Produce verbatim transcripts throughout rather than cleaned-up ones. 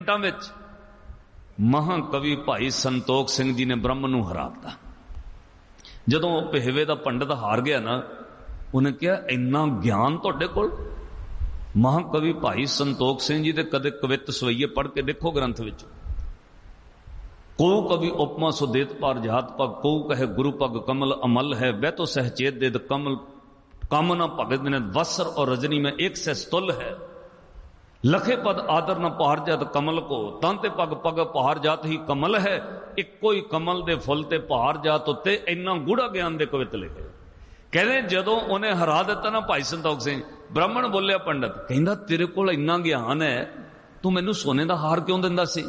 ਵਿੱਚ ਮਹਾਕਵੀ ਭਾਈ ਸੰਤੋਖ ਸਿੰਘ ਜੀ ਨੇ ਬ੍ਰਹਮ ਨੂੰ ਹਰਾਤਾ। ਜਦੋਂ ਉਹ ਪਹਿਵੇ ਦਾ ਪੰਡਤ ਹਾਰ ਗਿਆ ਨਾ, ਉਹਨੇ ਕਿਹਾ ਇੰਨਾ ਗਿਆਨ ਤੁਹਾਡੇ ਕੋਲ। ਮਹਾਕਵੀ ਭਾਈ ਸੰਤੋਖ ਸਿੰਘ ਜੀ ਦੇ ਕਦੇ ਕਵਿਤ ਸਵਈਏ ਪੜ੍ਹ ਕੇ ਦੇਖੋ ਗ੍ਰੰਥ ਵਿੱਚ। ਕਉ ਕਵੀ ਉਪਮਾ ਸੁਦੇਤ ਪਰ ਜਾਤ ਪਗ, ਕਉ ਕਹੇ ਗੁਰੂ ਪਗ ਕਮਲ ਅਮਲ ਹੈ, ਵੈ ਤੋ ਸਹਚੇਤ ਦੇਦ ਕਮਲ ਕਾਮਨਾ ਭਗਤ ਨੇ, ਵਸਰ और रजनी में एक से स्तुल है, लखे पद आदर न पहाड़ जात कमल को, तन ते पग पग पहाड़ जात ही कमल है, इक्को ही कमल दे फुल ते पहाड़ जात उत्ते। इन्ना गूढ़ा ज्ञान दे कवित लिखे। कहते जदों उन्हें हरा दिता ना भाई संतोख सिंह, ब्राह्मण बोलिया पंडित, कहंदा तेरे कोल इन्ना ज्ञान है, तू मैनू सोने दा हार क्यों दिंदा सी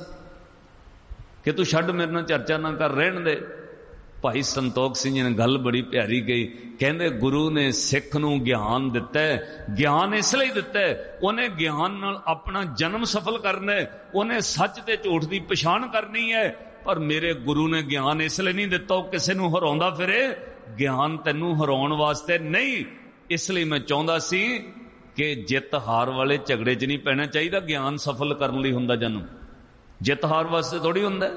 कि तू छड्ड मेरे नाल चर्चा ना कर, रहण दे। भाई संतोख सिंह जी ने गल बड़ी प्यारी कही, कहते गुरु ने सिख नूं ज्ञान दिता है, ज्ञान इसलिए दिता है उन्हें ज्ञान नाल अपना जन्म सफल करना है, उन्हें सच ते झूठ की पछाण करनी है। पर मेरे गुरु ने ज्ञान इसलिए नहीं दिता वो किसी नूं हराउंदा फिरे, ज्ञान तैनूं हराउण वास्ते नहीं। इसलिए मैं चाहुंदा सी कि जित हार वाले झगड़े च नहीं पैना चाहिए, ज्ञान सफल करने लई हुंदा जन्म, जित हार वास्ते थोड़ी हुंदा।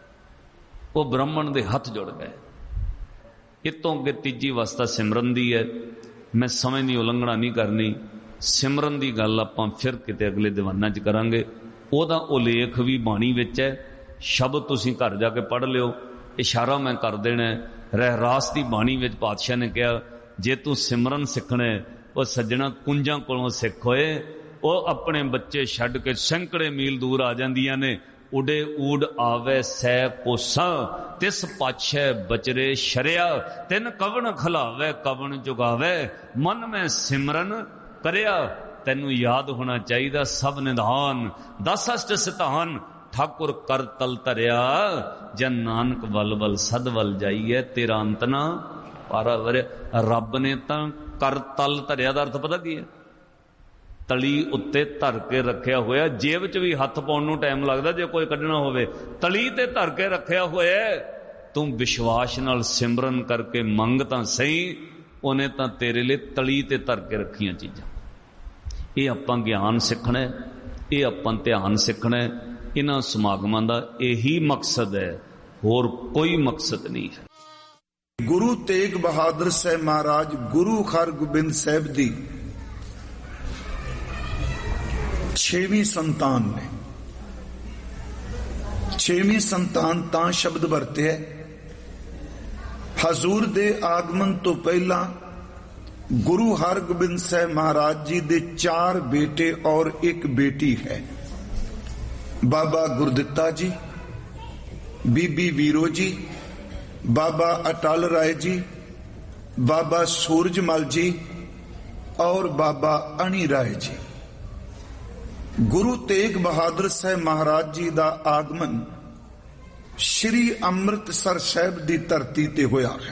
वो ब्राह्मण दे हथ जुड़ गए। इतों अगे तीजी अवस्था सिमरन दी है। मैं समय की उलंघना नहीं करनी, सिमरन की गल आपां फिर किते अगले दीवाना च करांगे। ओहदा उल्लेख भी बाणी विच है, शब्द तुसीं घर जाके पढ़ लिओ, इशारा मैं कर देना। रहरास की बाणी विच पातशाह ने कहा, जे तू सिमरन सीखना वो सज्जणा कुंजां कोलों सिख होए, वो अपने बच्चे छड्ड के सैकड़े मील दूर आ जांदियां ने। उडे ऊड आवे सै कोसा, तिस पाछे बचरे शरिया, तिन कवन खलावे कवन जुगावे, मन में सिमरन करया। तैनू याद होना चाहिए सब निधान, दस अष्ट सितान, ठाकुर कर तल धरिया, जन नानक वल वल सद वल जाइए, तेरा अंत ना पारा वरिया। रब ने तां कर तल धरिया दा अर्थ पता की है? तली उत्ते धर के रखिया होया। जेब च भी हथ पाउण नूं टाइम लगदा जे कोई कढना होवे, तली ते धर के रखिया होया। तू विश्वास नाल सिमरन करके मंग तां सही, उन्हें तां तेरे लिए तली ते धर के रखियां चीज़ां। ये आपां ज्ञान सीखना है, ये आपां ध्यान सीखना है। इन्हां समागमां दा यही मकसद है, होर कोई मकसद नहीं है। गुरु तेग बहादुर साहब महाराज गुरु हरगोबिंद साहब दी छेवीं संतान ने। छेवीं संतान तां शब्द वरते है, हजूर दे आगमन तो पहला गुरु हरगोबिंद साहब महाराज जी दे चार बेटे और एक बेटी है। बाबा गुरदित्ता जी, बीबी वीरो जी, बाबा अटल राय जी, बाबा सूरजमल जी और बाबा अणी राय जी। गुरु तेग बहादुर साहब महाराज जी दा आगमन श्री अमृतसर साहब दी धरती ते होया है।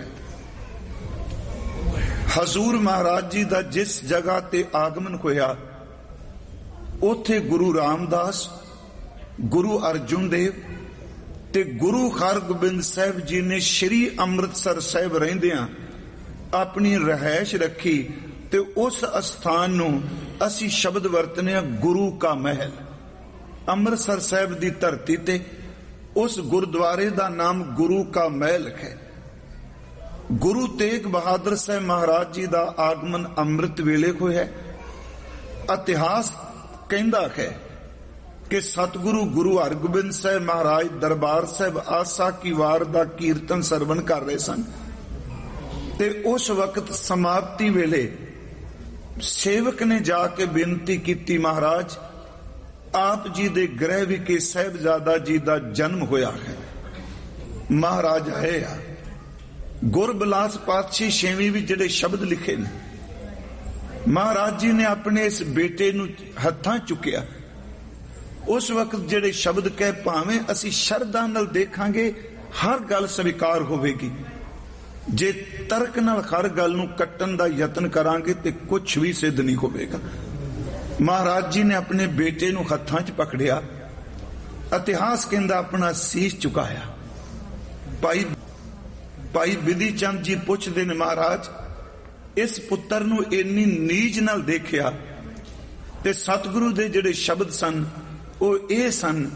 हजूर महाराज जी दा जिस जगह ते आगमन होया, उथे गुरु रामदास, गुरु अर्जुन देव ते गुरु हरगोबिंद साहब जी ने श्री अमृतसर साहब रहिंदियां अपनी रहायश रखी। ते उस स्थान नूं असी शब्द वरतने गुरु का महल। अमृतसर साहब दी धरती ते उस गुरुद्वारे दा नाम गुरु का महल है। गुरु तेग बहादुर साहब महाराज जी दा आगमन अमृत वेले होया। इतिहास कहंदा है कि सतगुरु गुरु हरगोबिंद साहब महाराज दरबार साहब आसा की वार दा कीर्तन सरवण कर रहे सन, ते उस वक्त समाप्ति वेले सेवक ने जाके बेनती की, महाराज आप जी दे गृह विखे साहिबजादा जी दा जन्म होया है। महाराज आए आ। गुरबिलास पातशाही छेवीं भी जिहड़े शब्द लिखे ने, महाराज जी ने अपने इस बेटे नूं हत्थां चुकिया। उस वक्त जिहड़े शब्द कहे, भावें असी शरधा नाल देखांगे हर गल स्वीकार होवेगी, जे तर्क नाल हर गल नूं कट्टण दा यतन करांगे ते कुछ भी सिद्ध नहीं होवेगा। महाराज जी ने अपने बेटे नूं हत्थां च पकड़िया। इतिहास कहंदा अपना सीस झुकाया। भाई भाई बिधि चंद जी पुछदे ने, महाराज इस पुत्र नूं इन्नी नीच नाल देखिया ते सतगुरु दे जिहड़े शब्द सन ਉਹ ਇਹ ਸਨ